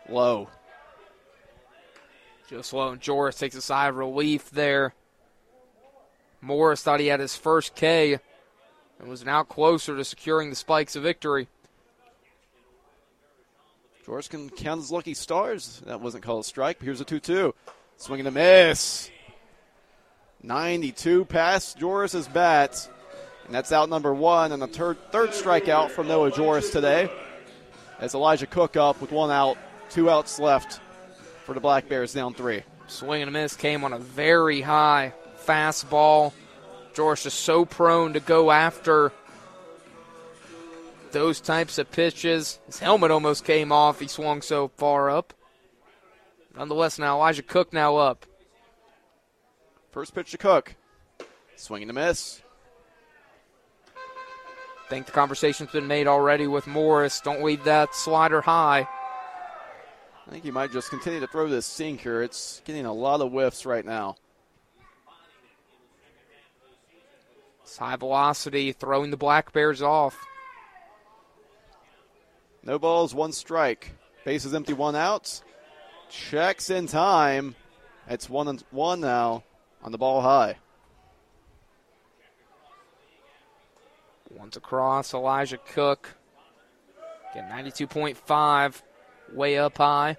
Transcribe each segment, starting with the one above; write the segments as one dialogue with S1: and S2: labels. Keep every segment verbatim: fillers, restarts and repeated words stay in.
S1: low.
S2: Just low, and Joris takes a sigh of relief there. Morris thought he had his first K and was now closer to securing the Spikes a victory.
S1: Joris can count his lucky stars. That wasn't called a strike, but here's a two two. Swing and a miss. ninety-two past Joris's bat. And that's out number one, and the third, third strikeout from Noah Joris today. As Elijah Cook up with one out, two outs left for the Black Bears, down three.
S2: Swing and a miss came on a very high fastball. Joris is so prone to go after those types of pitches. His helmet almost came off. He swung so far up. Nonetheless, now Elijah Cook now up.
S1: First pitch to Cook. Swing and a miss.
S2: I think the conversation's been made already with Morris. Don't leave that slider high.
S1: I think he might just continue to throw this sinker. It's getting a lot of whiffs right now.
S2: It's high velocity, throwing the Black Bears off.
S1: No balls, one strike. Bases empty, one out. Checks in time. It's one and one now on the ball high.
S2: Once across, Elijah Cook. Again, ninety-two point five. Way up high.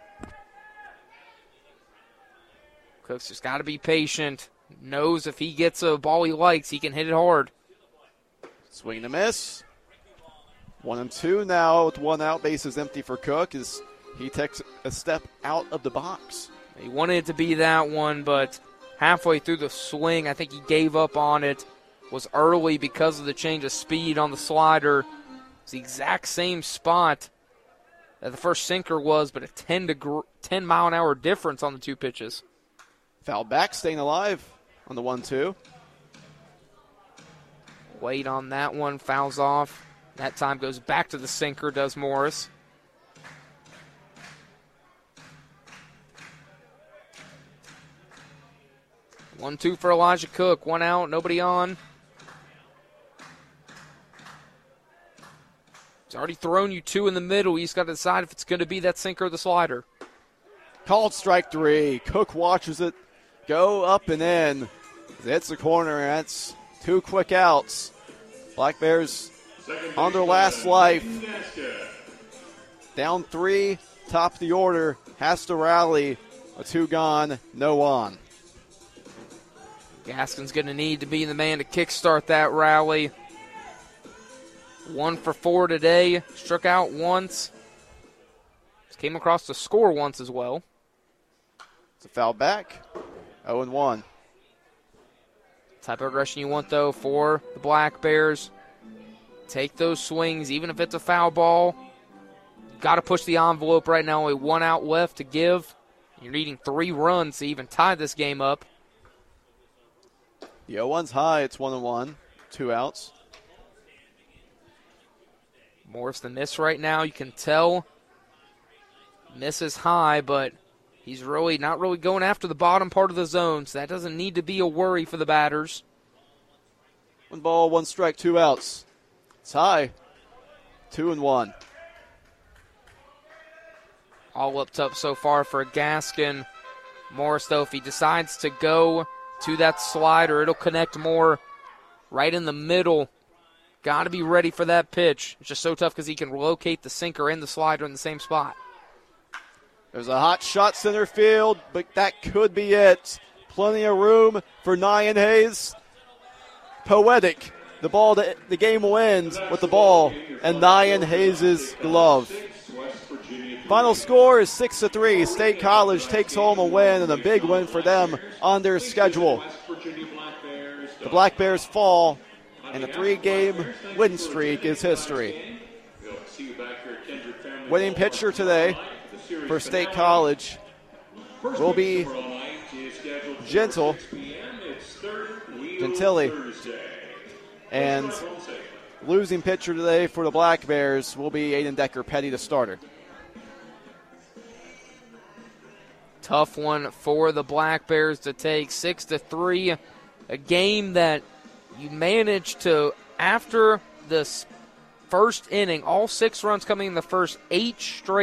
S2: Cook's just got to be patient. Knows if he gets a ball he likes, he can hit it hard.
S1: Swing and a miss. One and two now with one out. Bases empty for Cook as he takes a step out of the box.
S2: He wanted it to be that one, but halfway through the swing, I think he gave up on it. Was early because of the change of speed on the slider. It's the exact same spot that the first sinker was, but a ten, degree, ten mile an hour difference on the two pitches.
S1: Foul back, staying alive on the one two.
S2: Wait on that one, fouls off. That time goes back to the sinker, does Morris. one two for Elijah Cook, one out, nobody on. He's already thrown you two in the middle. He's got to decide if it's going to be that sinker or the slider.
S1: Called strike three. Cook watches it go up and in. It's the corner. That's two quick outs. Black Bears on their last life. Down three, top of the order. Has to rally. A two gone, no on.
S2: Gaskin's going to need to be the man to kickstart that rally. One for four today. Struck out once. Came across the score once as well.
S1: It's a foul back. oh and one.
S2: Type of aggression you want, though, for the Black Bears. Take those swings, even if it's a foul ball. Got to push the envelope right now. Only one out left to give. You're needing three runs to even tie this game up.
S1: The oh one's high. It's one and one. Two outs.
S2: Morris the miss right now. You can tell miss is high, but he's really not really going after the bottom part of the zone, so that doesn't need to be a worry for the batters.
S1: One ball, one strike, two outs. It's high. Two and one.
S2: All up top so far for Gaskin. Morris, though, if he decides to go to that slider, it'll connect more right in the middle. Got to be ready for that pitch. It's just so tough because he can locate the sinker and the slider in the same spot.
S1: There's a hot shot center field, but that could be it. Plenty of room for Nyan Hayes. Poetic. The ball, to, the game will end with the ball and Nyan Hayes' glove. Final score is six to three. State College takes home a win, and a big win for them on their schedule. The Black Bears fall, and the three-game win streak is history. Winning pitcher today for State College will be Gentle, Gentili. And losing pitcher today for the Black Bears will be Aiden Decker Petty, the starter.
S2: Tough one for the Black Bears to take, six to three. A game that you managed to, after this first inning, all six runs coming in the first eight straight.